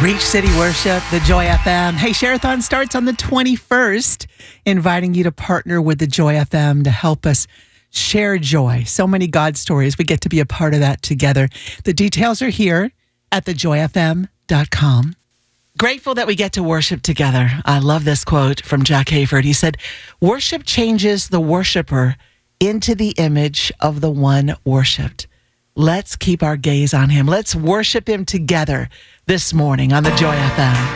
Reach City Worship, the Joy FM. Hey, Share-a-thon starts on the 21st, inviting you to partner with the Joy FM to help us share joy. So many God stories. We get to be a part of that together. The details are here at thejoyfm.com. Grateful that we get to worship together. I love this quote from Jack Hayford. He said, "Worship changes the worshiper into the image of the one worshiped." Let's keep our gaze on him. Let's worship him together this morning on the Joy FM.